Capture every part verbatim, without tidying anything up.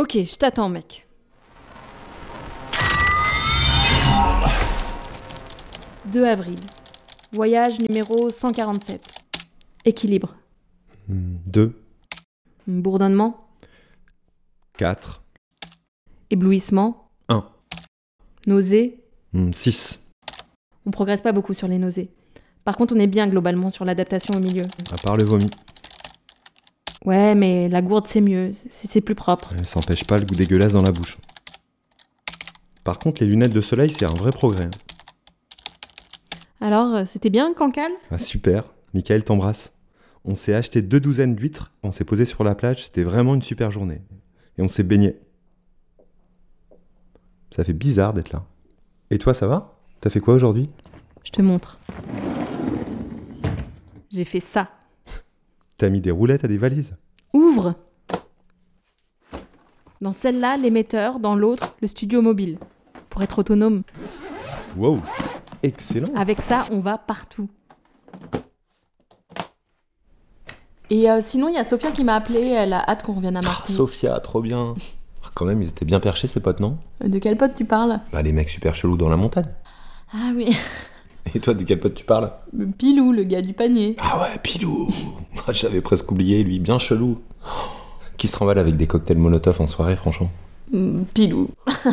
Ok, je t'attends, mec. deux avril. Voyage numéro cent quarante-sept. Équilibre. deux. Bourdonnement. quatre. Éblouissement. un. Nausées. six. On progresse pas beaucoup sur les nausées. Par contre, on est bien globalement sur l'adaptation au milieu. À part le vomi. Ouais, mais la gourde, c'est mieux. C'est, c'est plus propre. Ça n'empêche pas le goût dégueulasse dans la bouche. Par contre, les lunettes de soleil, c'est un vrai progrès. Alors, c'était bien, Cancale ? Ah, super. Michael t'embrasse. On s'est acheté deux douzaines d'huîtres. On s'est posé sur la plage. C'était vraiment une super journée. Et on s'est baigné. Ça fait bizarre d'être là. Et toi, ça va ? T'as fait quoi aujourd'hui ? Je te montre. J'ai fait ça. T'as mis des roulettes à des valises ? Ouvre ! Dans celle-là, l'émetteur, dans l'autre, le studio mobile. Pour être autonome. Wow, excellent. Avec ça, on va partout. Et euh, sinon, il y a Sophia qui m'a appelée, elle a hâte qu'on revienne à Marseille. Oh, Sophia, trop bien. Quand même, ils étaient bien perchés, ces potes, non ? De quel pote tu parles ? Bah, les mecs super chelous dans la montagne. Ah oui. Et toi, de quel pote tu parles ? Pilou, le gars du panier. Ah ouais, Pilou. J'avais presque oublié, lui, bien chelou. Qui se remballe avec des cocktails Molotov en soirée, franchement. Mm, Pilou.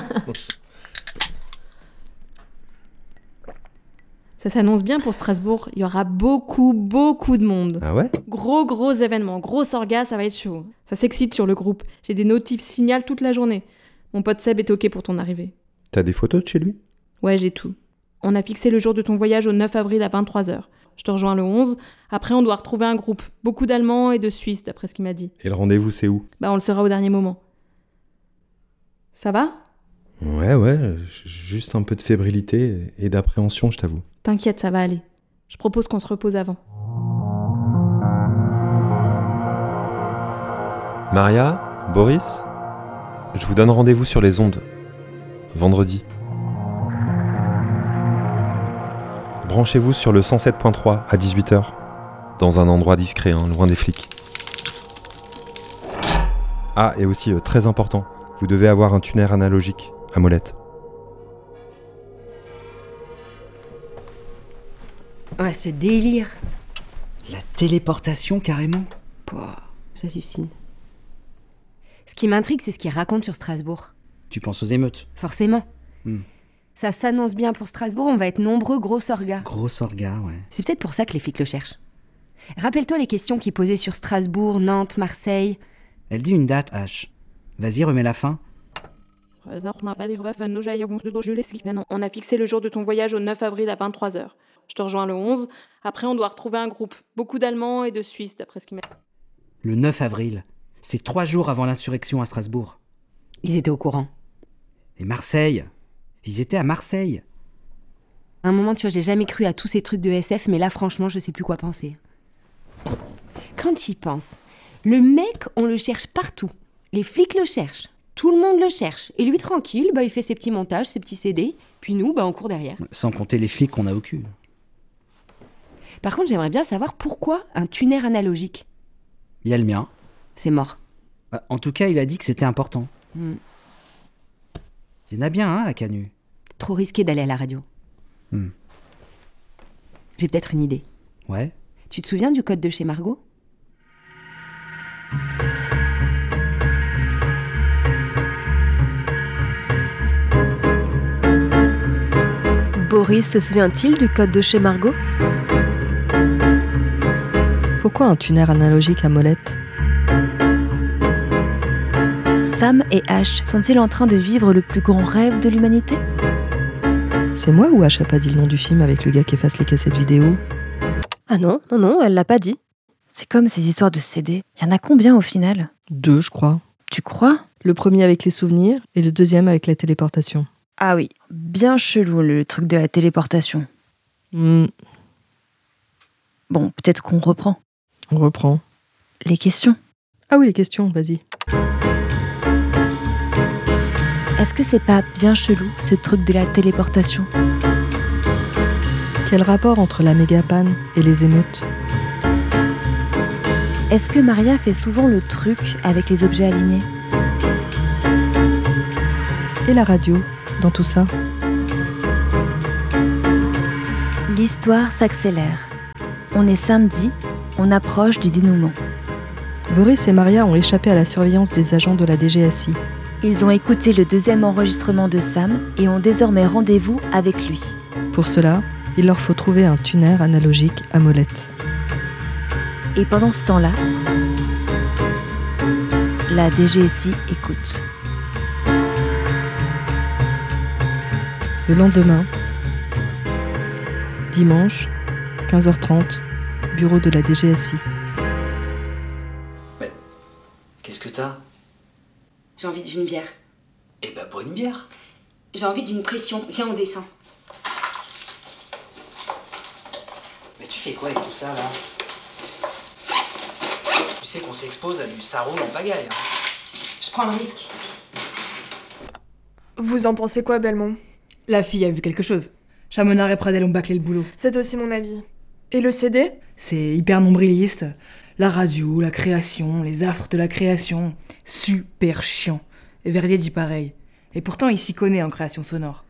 Ça s'annonce bien pour Strasbourg. Il y aura beaucoup, beaucoup de monde. Ah ouais ? Gros, gros événement. Gros orga, ça va être chaud. Ça s'excite sur le groupe. J'ai des notifs signal toute la journée. Mon pote Seb est ok pour ton arrivée. T'as des photos de chez lui ? Ouais, j'ai tout. On a fixé le jour de ton voyage au neuf avril à vingt-trois heures. Je te rejoins le onze. Après, on doit retrouver un groupe. Beaucoup d'Allemands et de Suisses, d'après ce qu'il m'a dit. Et le rendez-vous, c'est où ? Bah, on le saura au dernier moment. Ça va ? Ouais, ouais, juste un peu de fébrilité et d'appréhension, je t'avoue. T'inquiète, ça va aller. Je propose qu'on se repose avant. Maria, Boris, je vous donne rendez-vous sur les ondes. Vendredi. Branchez-vous sur le cent sept point trois à dix-huit heures. Dans un endroit discret, hein, loin des flics. Ah, et aussi, euh, très important, vous devez avoir un tuner analogique à molette. Ouais, ce délire. La téléportation, carrément. Pouah, j'hallucine. Ce qui m'intrigue, c'est ce qu'il raconte sur Strasbourg. Tu penses aux émeutes ? Forcément. Hmm. Ça s'annonce bien pour Strasbourg, on va être nombreux, gros orga. Gros orga, ouais. C'est peut-être pour ça que les flics le cherchent. Rappelle-toi les questions qu'il posait sur Strasbourg, Nantes, Marseille. Elle dit une date, H. Vas-y, remets la fin. On a fixé le jour de ton voyage au neuf avril à vingt-trois heures. Je te rejoins le onze. Après, on doit retrouver un groupe. Beaucoup d'Allemands et de Suisses, d'après ce qu'il m'a dit. Le neuf avril. C'est trois jours avant l'insurrection à Strasbourg. Ils étaient au courant. Et Marseille. Ils étaient à Marseille. À un moment, tu vois, j'ai jamais cru à tous ces trucs de S F, mais là, franchement, je sais plus quoi penser. Quand tu y penses, le mec, on le cherche partout. Les flics le cherchent. Tout le monde le cherche. Et lui, tranquille, bah, il fait ses petits montages, ses petits C D. Puis nous, bah, on court derrière. Sans compter les flics qu'on a au cul. Par contre, j'aimerais bien savoir pourquoi un tuner analogique. Il y a le mien. C'est mort. En tout cas, il a dit que c'était important. Mm. Il y en a bien, hein, à Canu. Trop risqué d'aller à la radio. Mm. J'ai peut-être une idée. Ouais. Tu te souviens du code de chez Margot ? Boris se souvient-il du code de chez Margot ? Pourquoi un tuner analogique à molette ? Sam et Ash sont-ils en train de vivre le plus grand rêve de l'humanité ? C'est moi ou H a pas dit le nom du film avec le gars qui efface les cassettes vidéo ? Ah non, non, non, elle l'a pas dit. C'est comme ces histoires de C D. Il y en a combien au final ? Deux, je crois. Tu crois ? Le premier avec les souvenirs et le deuxième avec la téléportation. Ah oui, bien chelou le truc de la téléportation. Mm. Bon, peut-être qu'on reprend. On reprend. Les questions. Ah oui, les questions, vas-y. Est-ce que c'est pas bien chelou, ce truc de la téléportation ? Quel rapport entre la méga-panne et les émeutes ? Est-ce que Maria fait souvent le truc avec les objets alignés ? Et la radio, dans tout ça? L'histoire s'accélère. On est samedi, on approche du dénouement. Boris et Maria ont échappé à la surveillance des agents de la D G S I. Ils ont écouté le deuxième enregistrement de Sam et ont désormais rendez-vous avec lui. Pour cela, il leur faut trouver un tuner analogique à molette. Et pendant ce temps-là, la D G S I écoute. Le lendemain, dimanche, quinze heures trente, bureau de la D G S I. Mais qu'est-ce que t'as? J'ai envie d'une bière. Eh ben, bois une bière. J'ai envie d'une pression. Viens, on descend. Mais tu fais quoi avec tout ça, là? Tu sais qu'on s'expose à du sarro en pagaille. Hein. Je prends le risque. Vous en pensez quoi, Belmont? La fille a vu quelque chose. Chamonard et Pradel ont bâclé le boulot. C'est aussi mon avis. Et le C D? C'est hyper nombriliste. La radio, la création, les affres de la création. Super chiant. Et Verdier dit pareil. Et pourtant, il s'y connaît en création sonore.